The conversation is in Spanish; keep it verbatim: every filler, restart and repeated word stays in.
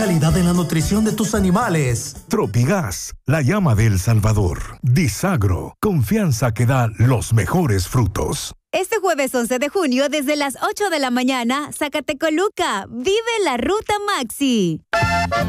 Calidad en la nutrición de tus animales. Tropigas, la llama de El Salvador. Disagro, confianza que da los mejores frutos. Este jueves once de junio, desde las ocho de la mañana, Zacatecoluca, vive la Ruta Maxi.